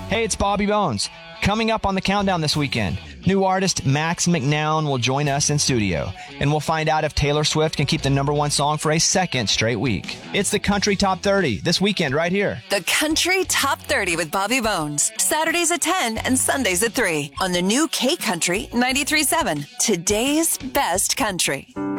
Hey, it's Bobby Bones. Coming up on the countdown this weekend, new artist Max McNown will join us in studio, and we'll find out if Taylor Swift can keep the number one song for a second straight week. It's the Country Top 30 this weekend right here. The Country Top 30 with Bobby Bones. Saturdays at 10 and Sundays at 3 on the new K Country 93.7. Today's best country.